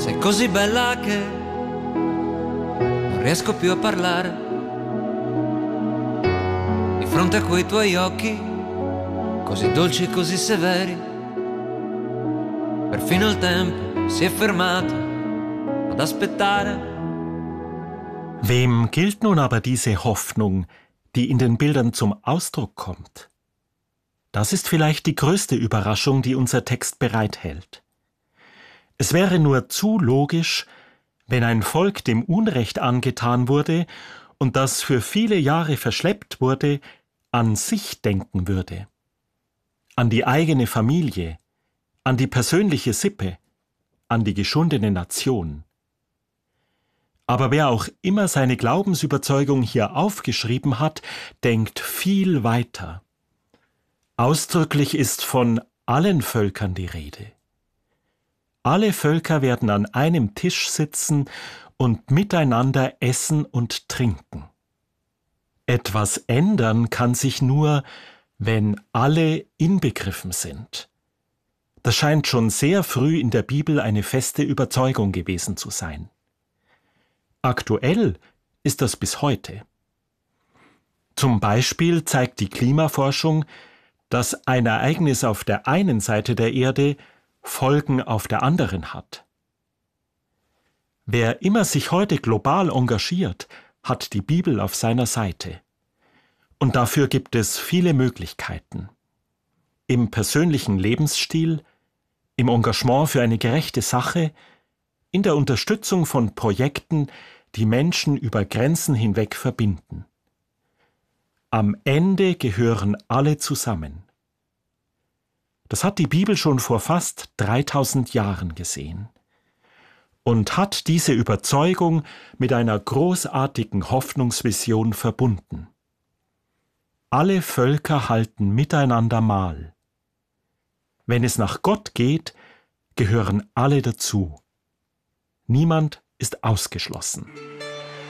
Sei così bella che non riesco più a parlare. Di fronte a quei tuoi occhi, così dolci e così severi, perfino il tempo si è fermato ad aspettare. Wem gilt nun aber diese Hoffnung, die in den Bildern zum Ausdruck kommt? Das ist vielleicht die größte Überraschung, die unser Text bereithält. Es wäre nur zu logisch, wenn ein Volk dem Unrecht angetan wurde und das für viele Jahre verschleppt wurde, an sich denken würde. An die eigene Familie, an die persönliche Sippe, an die geschundene Nation. Aber wer auch immer seine Glaubensüberzeugung hier aufgeschrieben hat, denkt viel weiter. Ausdrücklich ist von allen Völkern die Rede. Alle Völker werden an einem Tisch sitzen und miteinander essen und trinken. Etwas ändern kann sich nur, wenn alle inbegriffen sind. Das scheint schon sehr früh in der Bibel eine feste Überzeugung gewesen zu sein. Aktuell ist das bis heute. Zum Beispiel zeigt die Klimaforschung, dass ein Ereignis auf der einen Seite der Erde Folgen auf der anderen hat. Wer immer sich heute global engagiert, hat die Bibel auf seiner Seite. Und dafür gibt es viele Möglichkeiten. Im persönlichen Lebensstil, im Engagement für eine gerechte Sache, in der Unterstützung von Projekten, die Menschen über Grenzen hinweg verbinden. Am Ende gehören alle zusammen. Das hat die Bibel schon vor fast 3000 Jahren gesehen und hat diese Überzeugung mit einer großartigen Hoffnungsvision verbunden. Alle Völker halten miteinander Mahl. Wenn es nach Gott geht, gehören alle dazu. Niemand ist ausgeschlossen.